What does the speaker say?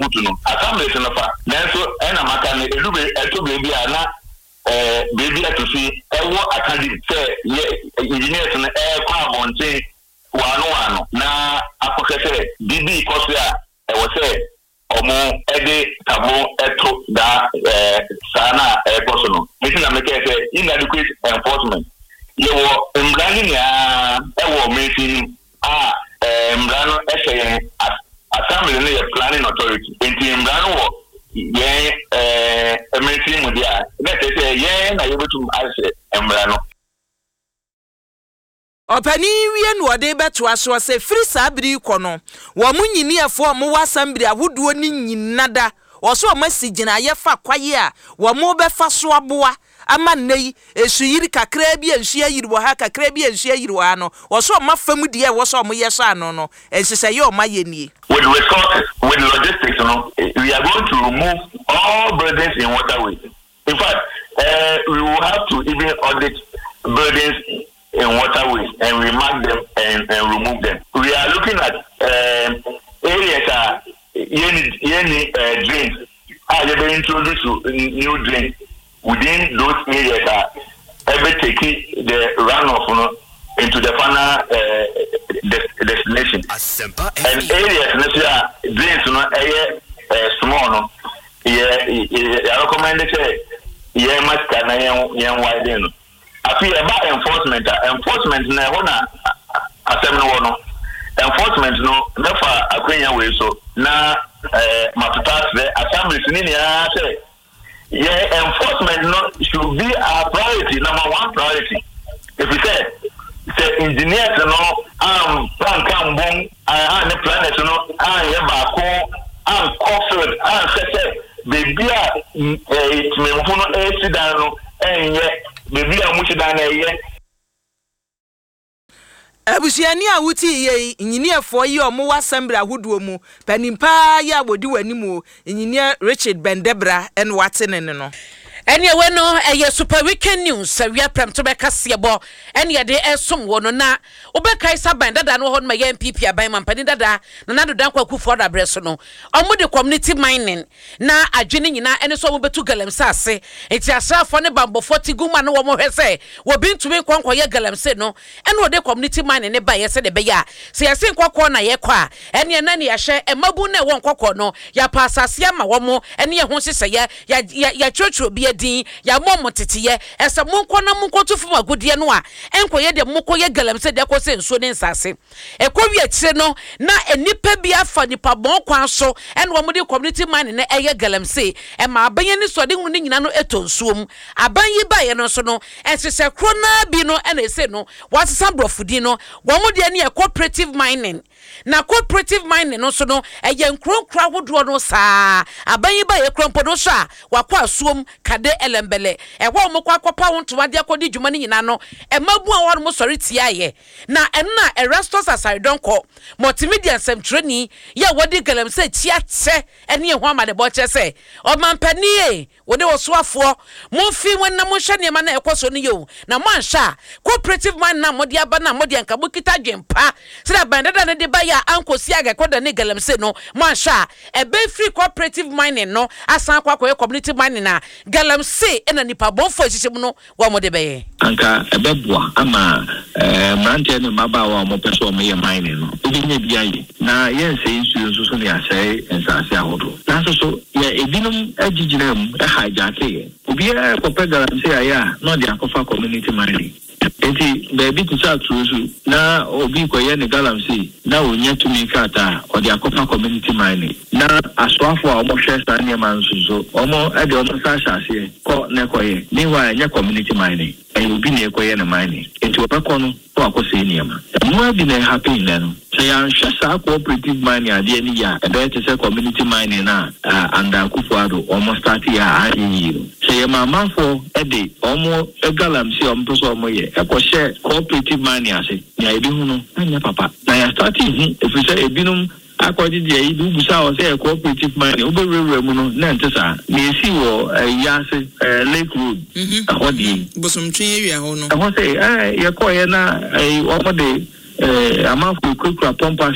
butu no assembly no fa nanso ena maka ne edube eto bebi ana bebi atofi ewo akadi say engineers no kwa abonte wano na akokese bibi kosia ewo say omo ede tabo eto da sana koso no isi na make say inadequate enforcement yewo mbrani ya ewo meeting mbrano ese assembly no your planning authority enti mbrano wo ye meeting mu dia na say ye na yebetum ase mbrano Opani wie no de beto aso se free sabri kono wo munyiniefo mo wasambri ahodo ni nyinada wo so masigina ye fa kwaye a wo mo be fa so aboa ama nei esuyiri kakra bi enhia yiri wo ha kakra bi enhia yiri wo ha no wo so mafam die wo so mo ye so ano no ensese ye o maye nie with resources with logistics we are going to remove all buildings in waterways. In fact we will have to even audit buildings in waterways and remark them and remove them. We are looking at areas any drains. They been introduced to new drains within those areas. Ever taking the runoff into the final destination. And areas drains small. I recommend say must can widen. Afi about enforcement na hona asem no enforcement no never akwenya we so na matutas the assemblies ni ya say enforcement no should be our priority, number one priority. If we say engineers no plan can boom the planet no ye ba ko covered say baby it me mfu no accident no enye baby amushida na ye abusiani a wuti ye nyiniefo yi omo wasambra ahodo mu panimpa ya wodi wanimu nyinia Richard Bendebra en watene no Anyway, no, super weekend news. We are prem to be Cassiabo. Any day, some one na. Obeka is a band that no hold my MPP by Mampani Dada. Nana Danko for the Bresono. The community mining. Na a joining na and so be to Galem Sasse. It's a self on the bamboo 40 Guman no more say. We're being to make Quanquaya Galem Seno. And what the community mining by yesterday be ya. See, I think Quakona Yequa. And your nanny a share and Mabuna won't Quacono. Ya pass us Yama Wamo and your horses say ya church will be a din ya momo tetiye esa monko na monko to fuma godie no a enko ye de monko ye galam se de ko se nso ne nsase ekwa tire no na enipa bi afa nipa bon kwan so en wo de community man ne eye galam se e ma abanye ni so de hu ne nyina no etonsuom abanye ba ye no so no esese krona bi no ena ese no wasesa brofudi no wo mo de ne cooperative mining na cooperative mining no so no eye nkronkra hodo no saa abanye ba ye krompo no so a wakwa asuom kade elembele ewo mo kwakopa wonto ade akodi dwuma ni nyina no emabu a won mo sori tiaye na enna Erastus asari donko multimedia semtreni ya wodi galam se tiate ene ho amade bo che se o mampani e wode wosoafo mo fi wonna mo hwe ne ma na ekoso no yo na mo ansha cooperative man na modi aba na modi anka bo kita dwempa se da bandada ne de ba ya ankosi agakoda ne galam se no mo ansha ebe free cooperative mining no asan kwakọ community mining na galam se ena nipa bonfo hihim no wa mo de beye anka ebeboa ama mante no maba wa mo peso mo ye mining no obi nya bia yi na ye se insu so ne asai ensase ahodo na so ye ebinum agigirem hijack ye obi e ko pe galam se aya no de akofa community mining enti baby to start through na obi ko ye ne galam se na onya tumi kata o de akofa community mining na aswafo a mo hwe sa ne man so omo e de omo sa shase ko ne ko ye ni wa nya community mining e obi ne ko ye na mining enti obekọ no to akose niam mo bi na happy no say an shasa cooperative mining ade ni ya e be say community mining na anda kufuado almost start ya ari say mama for e de omo galam si omo so omo ye e ko share cooperative mining ase ya ebi hu no anya papa na ya start if you say ebinum akọji die idu busa o say cooperative mining oberere mu no na ntesa na esi wo yase Lake Road ahodi bosomtwe area ho no ho say ye ko ye na omo de amafo kokura pompa